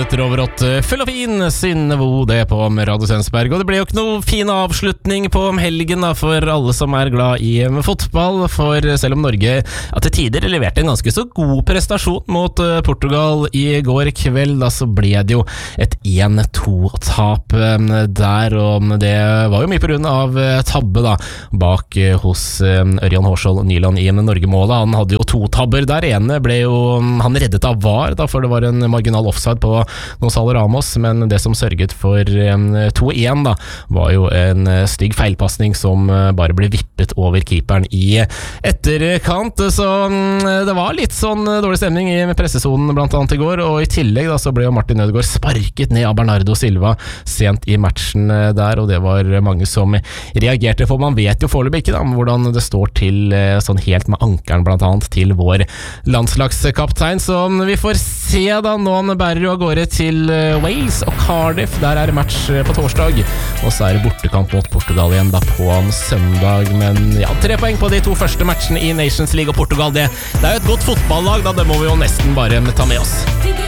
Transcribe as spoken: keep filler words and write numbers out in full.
minutter over åtte. Full og fin Synnevo det på Radio Sønsberg. Og det ble jo ikke noe fin avslutning på helgen da, for alle som er glad i fotball. For selv om Norge ja, til tider leverte en ganske så god prestasjon mot uh, Portugal i går kveld, da så ble det jo et en to-tap um, der. Og det var jo mye på grunn av uh, tabbe da, bak uh, hos um, Ørjan Hårskjold Nyland i Norge-målet. Han hadde jo to tabber der. Ene ble jo han reddet av V A R, da, for det var en marginal offside på Gonzalo Ramos, men det som sørget for um, to en da, var jo en uh, stygg feilpassning som uh, bare ble vippet over keeperen i etterkant, så um, det var litt sånn uh, dårlig stemning i pressesonen blant annet i går, og i tillegg da, så ble jo Martin Ødegaard sparket ned av Bernardo Silva sent i matchen uh, der, og det var mange som reagerte, for man vet jo foreløpig ikke da, hvordan det står til uh, sånn helt med ankeren blant annet til vår landslagskaptein, så um, vi får se da nå han bærer jo av gårde til Wales og Cardiff. Der er det match på torsdag, og så er det bortekamp mot Portugal igjen da på søndag. Men ja, tre poeng på de to første matchene i Nations League, og Portugal det, det er jo et godt fotballag da, det må vi jo nesten bare ta med oss.